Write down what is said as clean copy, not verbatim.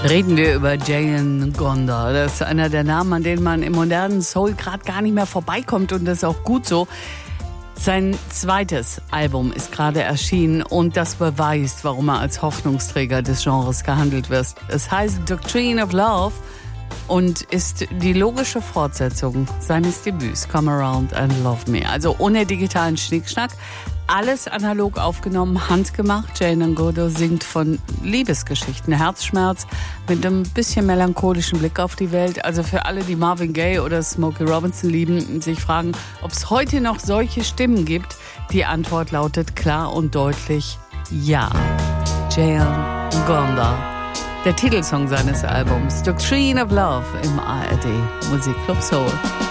Reden wir über Jane Gonda. Das ist einer der Namen, an denen man im modernen Soul gerade gar nicht mehr vorbeikommt, und das ist auch gut so. Sein zweites Album ist gerade erschienen und das beweist, warum er als Hoffnungsträger des Genres gehandelt wird. Es heißt Doctrine of Love und ist die logische Fortsetzung seines Debüts Come Around and Love Me. Also ohne digitalen Schnickschnack, alles analog aufgenommen, handgemacht. Jane N'Godo singt von Liebesgeschichten, Herzschmerz mit einem bisschen melancholischen Blick auf die Welt. Also für alle, die Marvin Gaye oder Smokey Robinson lieben und sich fragen, ob es heute noch solche Stimmen gibt, die Antwort lautet klar und deutlich ja. Jane N'Godo, der Titelsong seines Albums Doctrine of Love im ARD Musikclub Soul.